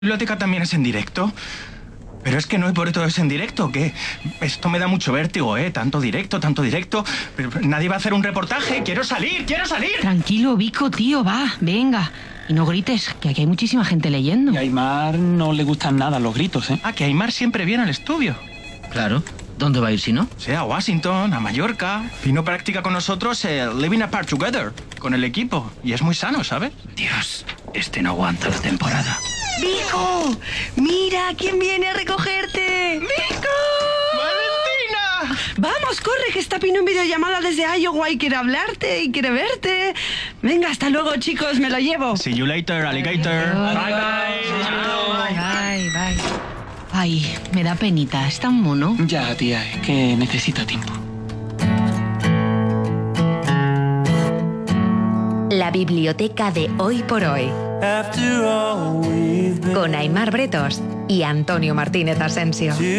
¿Biblioteca también es en directo? Pero es que no hay por todo es en directo, que esto me da mucho vértigo, ¿eh? Tanto directo. Pero nadie va a hacer un reportaje. ¡Quiero salir! Tranquilo, Vico, tío, va, venga. Y no grites, que aquí hay muchísima gente leyendo. Y a Aimar no le gustan nada los gritos, ¿eh? Ah, que Aimar siempre viene al estudio. Claro. ¿Dónde va a ir si no? O sea, a Washington, a Mallorca. Vino practica con nosotros Living Apart Together, con el equipo. Y es muy sano, ¿sabes? Dios, este no aguanta la temporada. ¡Vico! ¡Mira quién viene a recogerte! ¡Vico! ¡Valentina! Vamos, corre, que está Pino en videollamada desde Iowa y quiere hablarte y quiere verte. Venga, hasta luego, chicos, me lo llevo. See you later, alligator. Bye. Ay, me da penita, es tan mono. Ya, tía, es que necesita tiempo. La biblioteca de Hoy por Hoy. Con Aimar Bretos y Antonio Martínez Asensio.